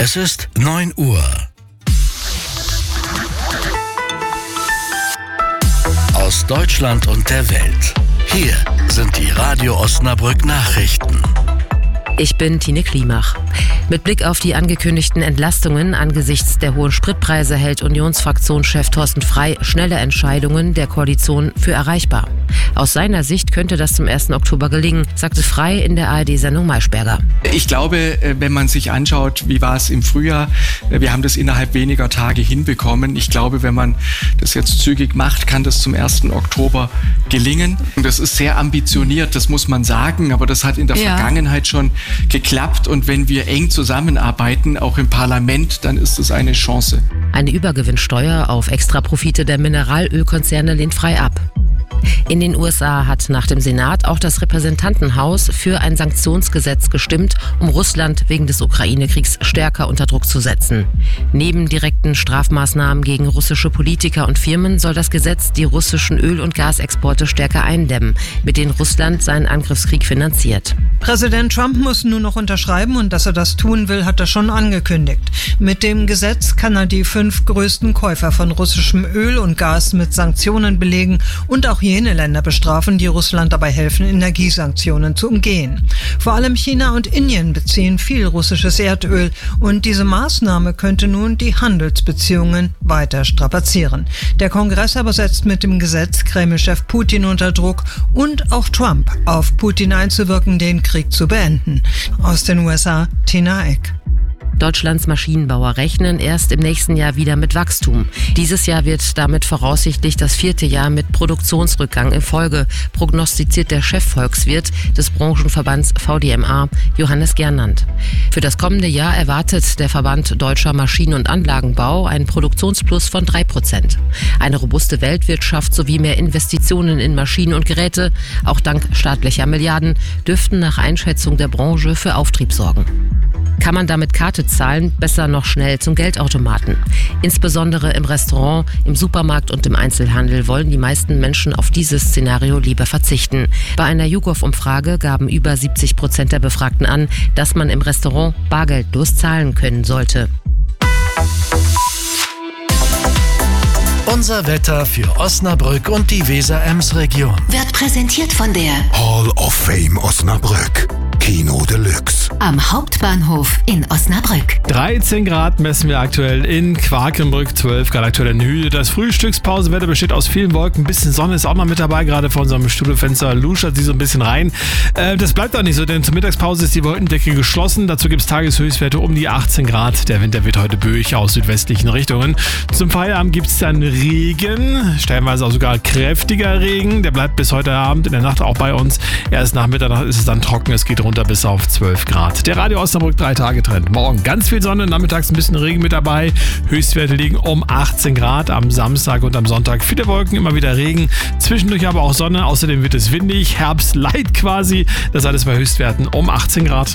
Es ist 9 Uhr. Aus Deutschland und der Welt. Hier sind die Radio Osnabrück Nachrichten. Ich bin Tine Klimach. Mit Blick auf die angekündigten Entlastungen angesichts der hohen Spritpreise hält Unionsfraktionschef Thorsten Frey schnelle Entscheidungen der Koalition für erreichbar. Aus seiner Sicht könnte das zum 1. Oktober gelingen, sagte Frey in der ARD-Sendung Maischberger. Ich glaube, wenn man sich anschaut, wie war es im Frühjahr, wir haben das innerhalb weniger Tage hinbekommen. Ich glaube, wenn man das jetzt zügig macht, kann das zum 1. Oktober gelingen. Und das ist sehr ambitioniert, das muss man sagen, aber das hat in der Vergangenheit schon geklappt. Und wenn wir eng zusammenarbeiten, auch im Parlament, dann ist es eine Chance. Eine Übergewinnsteuer auf Extraprofite der Mineralölkonzerne lehnt Frey ab. In den USA hat nach dem Senat auch das Repräsentantenhaus für ein Sanktionsgesetz gestimmt, um Russland wegen des Ukraine-Kriegs stärker unter Druck zu setzen. Neben direkten Strafmaßnahmen gegen russische Politiker und Firmen soll das Gesetz die russischen Öl- und Gasexporte stärker eindämmen, mit denen Russland seinen Angriffskrieg finanziert. Präsident Trump muss nur noch unterschreiben und dass er das tun will, hat er schon angekündigt. Mit dem Gesetz kann er die 5 größten Käufer von russischem Öl und Gas mit Sanktionen belegen und auch jene Länder bestrafen, die Russland dabei helfen, Energiesanktionen zu umgehen. Vor allem China und Indien beziehen viel russisches Erdöl und diese Maßnahme könnte nun die Handelsbeziehungen weiter strapazieren. Der Kongress aber setzt mit dem Gesetz Kreml-Chef Putin unter Druck und auch Trump auf Putin einzuwirken, den Krieg zu beenden. Aus den USA, Tina Eck. Deutschlands Maschinenbauer rechnen erst im nächsten Jahr wieder mit Wachstum. Dieses Jahr wird damit voraussichtlich das 4. Jahr mit Produktionsrückgang in Folge, prognostiziert der Chefvolkswirt des Branchenverbands VDMA, Johannes Gernand. Für das kommende Jahr erwartet der Verband Deutscher Maschinen- und Anlagenbau einen Produktionsplus von 3%. Eine robuste Weltwirtschaft sowie mehr Investitionen in Maschinen und Geräte, auch dank staatlicher Milliarden, dürften nach Einschätzung der Branche für Auftrieb sorgen. Kann man damit Karte zahlen, besser noch schnell zum Geldautomaten. Insbesondere im Restaurant, im Supermarkt und im Einzelhandel wollen die meisten Menschen auf dieses Szenario lieber verzichten. Bei einer YouGov-Umfrage gaben über 70% der Befragten an, dass man im Restaurant bargeldlos zahlen können sollte. Unser Wetter für Osnabrück und die Weser-Ems-Region. Wird präsentiert von der Hall of Fame Osnabrück. Kino Deluxe. Am Hauptbahnhof in Osnabrück. 13 Grad messen wir aktuell in Quakenbrück, 12 Grad aktuell in Hüde. Das Frühstückspausenwetter besteht aus vielen Wolken. Ein bisschen Sonne ist auch noch mit dabei, gerade vor unserem Studiofenster luschert sie so ein bisschen rein. Das bleibt auch nicht so, denn zur Mittagspause ist die Wolkendecke geschlossen. Dazu gibt es Tageshöchstwerte um die 18 Grad. Der Winter wird heute böig aus südwestlichen Richtungen. Zum Feierabend gibt es dann Regen, stellenweise auch sogar kräftiger Regen. Der bleibt bis heute Abend, in der Nacht auch bei uns. Erst nach Mitternacht ist es dann trocken, es geht runter bis auf 12 Grad. Der Radio Osnabrück 3-Tage-Trend. Morgen ganz viel Sonne, nachmittags ein bisschen Regen mit dabei. Höchstwerte liegen um 18 Grad am Samstag und am Sonntag. Viele Wolken, immer wieder Regen. Zwischendurch aber auch Sonne. Außerdem wird es windig, Herbstlight quasi. Das alles bei Höchstwerten um 18 Grad.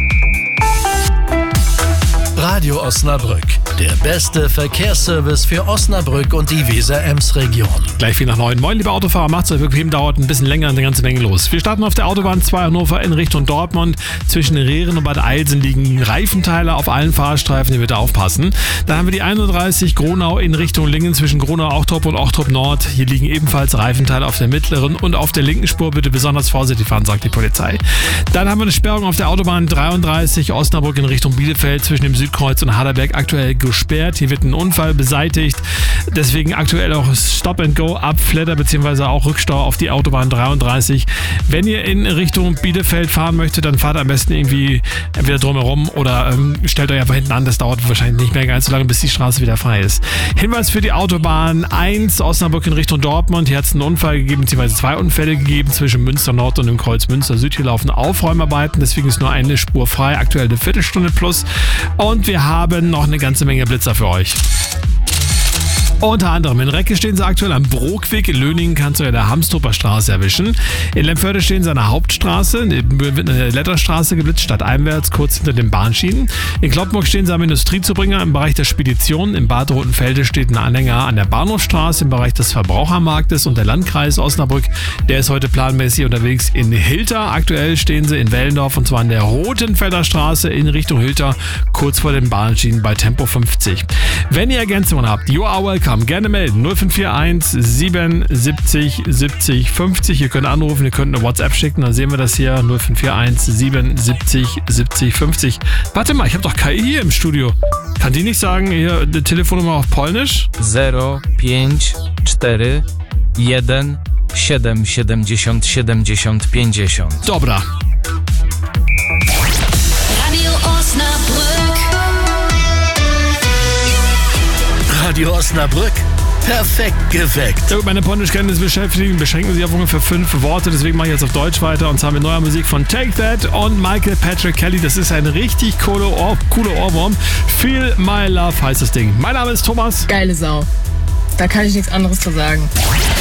Radio Osnabrück. Der beste Verkehrsservice für Osnabrück und die Weser-Ems-Region. Gleich viel nach 9. Moin, liebe Autofahrer, macht's euch bequem, dauert ein bisschen länger, eine ganze Menge los. Wir starten auf der Autobahn 2 Hannover in Richtung Dortmund. Zwischen Rehren und Bad Eilsen liegen Reifenteile auf allen Fahrstreifen, ihr bitte aufpassen. Dann haben wir die 31 Gronau in Richtung Lingen zwischen Gronau-Auchtrup und Auchtrup Nord. Hier liegen ebenfalls Reifenteile auf der mittleren und auf der linken Spur. Bitte besonders vorsichtig fahren, sagt die Polizei. Dann haben wir eine Sperrung auf der Autobahn 33 Osnabrück in Richtung Bielefeld zwischen dem Südkreuz und Harderberg aktuell gesperrt. Hier wird ein Unfall beseitigt. Deswegen aktuell auch Stop and Go ab Fletter bzw. auch Rückstau auf die Autobahn 33. Wenn ihr in Richtung Bielefeld fahren möchtet, dann fahrt am besten irgendwie entweder drumherum oder stellt euch einfach hinten an. Das dauert wahrscheinlich nicht mehr ganz so lange, bis die Straße wieder frei ist. Hinweis für die Autobahn 1 Osnabrück in Richtung Dortmund. Hier hat es einen Unfall gegeben, bzw. 2 Unfälle gegeben zwischen Münster Nord und dem Kreuz Münster Süd. Hier laufen Aufräumarbeiten, deswegen ist nur eine Spur frei. Aktuell eine Viertelstunde plus. Und wir haben noch eine ganze Menge Blitzer für euch. Unter anderem in Recke stehen sie aktuell am Brookweg, in Löningen kannst du ja der Hamstrupper Straße erwischen. In Lemförde stehen sie an der Hauptstraße, wird eine Letterstraße geblitzt, stadteinwärts, kurz hinter den Bahnschienen. In Kloppenburg stehen sie am Industriezubringer im Bereich der Spedition. In Bad Rotenfelde steht ein Anhänger an der Bahnhofstraße im Bereich des Verbrauchermarktes und der Landkreis Osnabrück, der ist heute planmäßig unterwegs in Hilter. Aktuell stehen sie in Wellendorf und zwar an der Rotenfelder Straße in Richtung Hilter, kurz vor den Bahnschienen bei Tempo 50. Wenn ihr Ergänzungen habt, you are welcome. Gerne melden. 0541 77 70 50. Ihr könnt anrufen, ihr könnt eine WhatsApp schicken, dann sehen wir das hier. 0541 77 70 50. Warte mal, ich habe doch KI hier im Studio. Kann die nicht sagen, hier die Telefonnummer auf Polnisch? 054 1 7 70 70 50. Dobra. Radio Osnabrück. Radio Osnabrück. Perfekt geweckt. Ja gut, meine Polnischkenntnisse beschränken sich auf ungefähr 5 Worte, deswegen mache ich jetzt auf Deutsch weiter und zwar mit neuer Musik von Take That und Michael Patrick Kelly. Das ist ein richtig cooler Ohrwurm. Feel My Love heißt das Ding. Mein Name ist Thomas. Geile Sau. Da kann ich nichts anderes zu sagen.